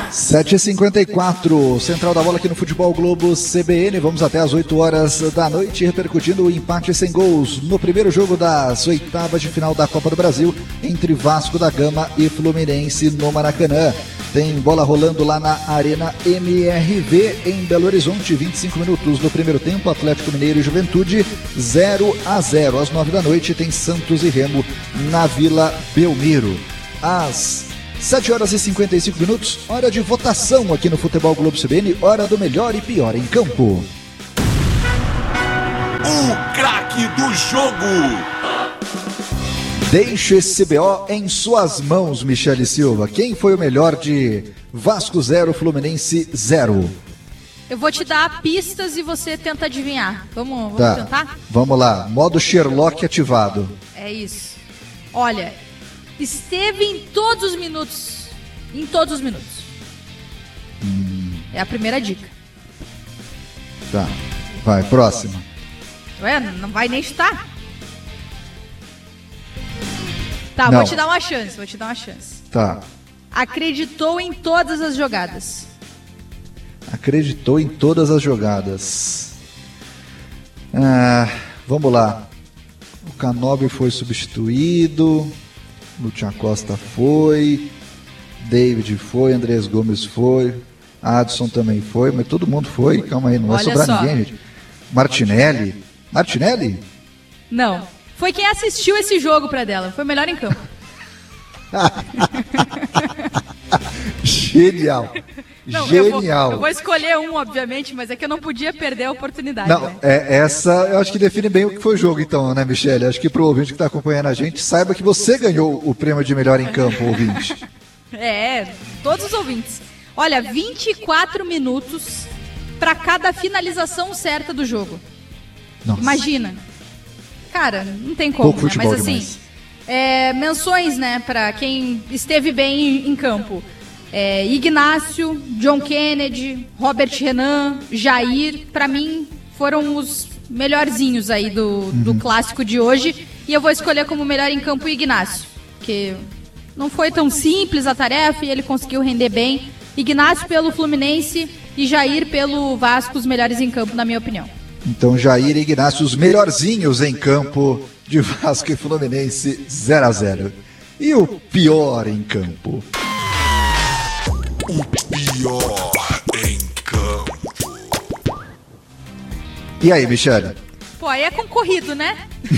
7h54, Central da Bola aqui no Futebol Globo CBN. Vamos até às 8 horas da noite, repercutindo o empate sem gols no primeiro jogo das oitavas de final da Copa do Brasil entre Vasco da Gama e Fluminense no Maracanã. Tem bola rolando lá na Arena MRV em Belo Horizonte, 25 minutos do primeiro tempo, Atlético Mineiro e Juventude 0-0. Às 9 da noite tem Santos e Remo na Vila Belmiro. Às 7 horas e 55 minutos, hora de votação aqui no Futebol Globo CBN, hora do melhor e pior em campo. O craque do jogo! Deixe esse CBO em suas mãos, Michele Silva. Quem foi o melhor de Vasco 0, Fluminense 0? Eu vou te dar pistas e você tenta adivinhar. Vamos tentar? Vamos lá, modo Sherlock ativado. É isso. Olha, esteve em todos os minutos. Em todos os minutos. É a primeira dica. Tá, vai, próxima. Ué, não vai nem chutar? Tá, Não. vou te dar uma chance. Tá. Acreditou em todas as jogadas. Acreditou em todas as jogadas. Vamos lá. O Canóbio foi substituído. Lúcio Acosta foi. David foi. Andrés Gomes foi. Adson também foi. Mas todo mundo foi. Calma aí, não vai sobrar ninguém, gente. Martinelli? Martinelli? Não. Foi quem assistiu esse jogo pra dela. Foi o melhor em campo. Genial. Não, Genial. Eu vou escolher um, obviamente, mas é que eu não podia perder a oportunidade. Não, né? Essa eu acho que define bem o que foi o jogo, então, né, Michele? Acho que pro ouvinte que está acompanhando a gente, saiba que você ganhou o prêmio de melhor em campo, ouvinte. Todos os ouvintes. Olha, 24 minutos para cada finalização certa do jogo. Nossa. Imagina. Cara, não tem como, Pouco né? futebol Mas assim, menções, né, para quem esteve bem em campo. Ignácio, John Kennedy, Robert Renan, Jair, para mim foram os melhorzinhos aí do clássico de hoje. E eu vou escolher como melhor em campo o Ignácio, porque não foi tão simples a tarefa e ele conseguiu render bem. Ignácio pelo Fluminense e Jair pelo Vasco, os melhores em campo, na minha opinião. Então, Jair e Ignácio, os melhorzinhos em campo de Vasco e Fluminense 0-0. E o pior em campo? O pior em campo. E aí, Michele? Pô, aí é concorrido, né?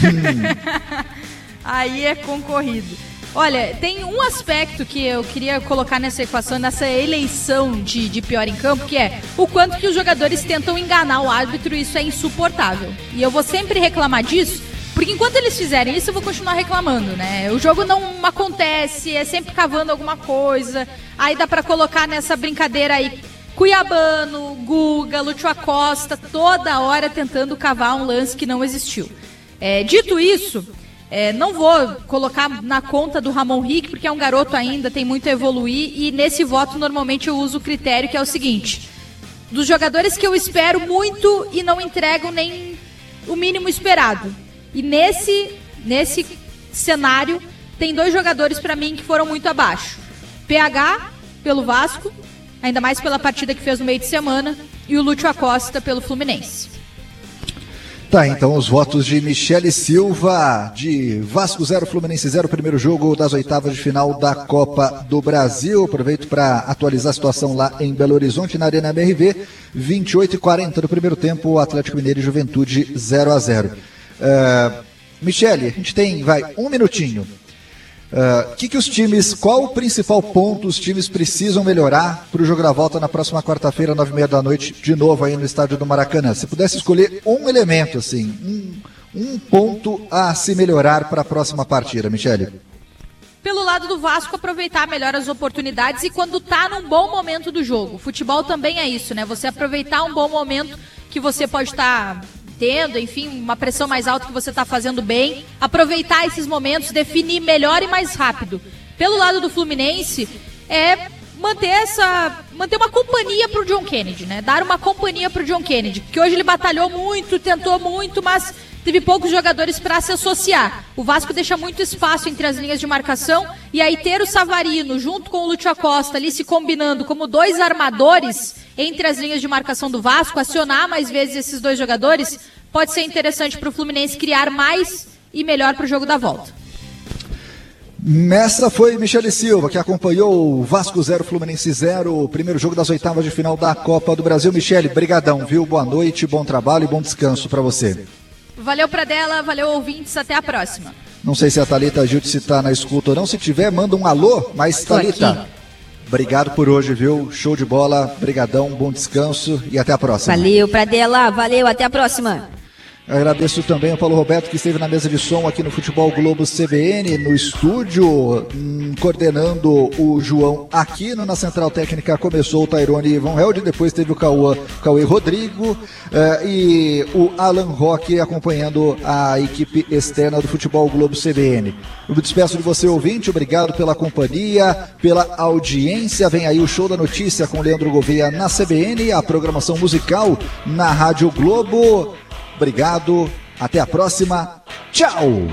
Aí é concorrido. Olha, tem um aspecto que eu queria colocar nessa equação, nessa eleição de pior em campo, que é o quanto que os jogadores tentam enganar o árbitro, e isso é insuportável. E eu vou sempre reclamar disso, porque enquanto eles fizerem isso, eu vou continuar reclamando, né? O jogo não acontece, é sempre cavando alguma coisa, aí dá pra colocar nessa brincadeira aí Cuiabano, Guga, Lúcio Acosta, toda hora tentando cavar um lance que não existiu. Dito isso... não vou colocar na conta do Ramon Rick, porque é um garoto ainda, tem muito a evoluir, e nesse voto normalmente eu uso o critério que é o seguinte: dos jogadores que eu espero muito e não entregam nem o mínimo esperado. E nesse cenário tem dois jogadores para mim que foram muito abaixo. PH pelo Vasco, ainda mais pela partida que fez no meio de semana, e o Lúcio Acosta pelo Fluminense. Tá, então os votos de Michele Silva, de Vasco 0, Fluminense 0, primeiro jogo das oitavas de final da Copa do Brasil. Aproveito para atualizar a situação lá em Belo Horizonte, na Arena MRV, 28h40 do primeiro tempo, Atlético Mineiro e Juventude 0-0. Michele, a gente tem, um minutinho. Qual o principal ponto os times precisam melhorar para o jogo da volta na próxima quarta-feira, 9h30 da noite, de novo aí no estádio do Maracanã? Se pudesse escolher um elemento, assim, um ponto a se melhorar para a próxima partida, Michele. Pelo lado do Vasco, aproveitar melhor as oportunidades e quando tá num bom momento do jogo. Futebol também é isso, né? Você aproveitar um bom momento que você pode estar tendo, enfim, uma pressão mais alta que você está fazendo bem, aproveitar esses momentos, definir melhor e mais rápido. Pelo lado do Fluminense, manter uma companhia pro John Kennedy, né? Dar uma companhia pro John Kennedy, que hoje ele batalhou muito, tentou muito, mas teve poucos jogadores para se associar. O Vasco deixa muito espaço entre as linhas de marcação, e aí ter o Savarino junto com o Lúcio Acosta ali se combinando como dois armadores entre as linhas de marcação do Vasco, acionar mais vezes esses dois jogadores, pode ser interessante para o Fluminense criar mais e melhor para o jogo da volta. Essa foi Michele Silva, que acompanhou o Vasco 0, Fluminense 0, o primeiro jogo das oitavas de final da Copa do Brasil. Michele, brigadão, viu? Boa noite, bom trabalho e bom descanso para você. Valeu, Pradella, valeu, ouvintes, até a próxima. Não sei se a Thalita Gildes está na escuta ou não, se tiver, manda um alô, mas Thalita, obrigado por hoje, viu? Show de bola, brigadão, bom descanso e até a próxima. Valeu, Pradella, valeu, até a próxima. Agradeço também ao Paulo Roberto, que esteve na mesa de som aqui no Futebol Globo CBN, no estúdio, coordenando o João Aquino. Na central técnica começou o Tairone Von Held, depois teve o Cauê Rodrigo e o Alan Roque acompanhando a equipe externa do Futebol Globo CBN. Eu me despeço de você, ouvinte, obrigado pela companhia, pela audiência. Vem aí o Show da Notícia com Leandro Gouveia na CBN, a programação musical na Rádio Globo. Obrigado, até a próxima, tchau!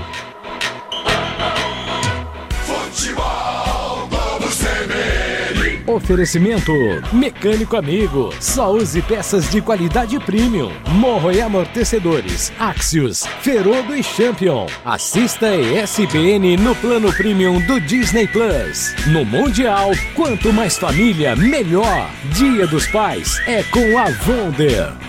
Oferecimento Mecânico Amigo, só use peças de qualidade premium. Morro e Amortecedores, Axios, Ferodo e Champion. Assista ESPN no plano premium do Disney Plus. No Mundial, quanto mais família, melhor. Dia dos Pais é com a Wonder.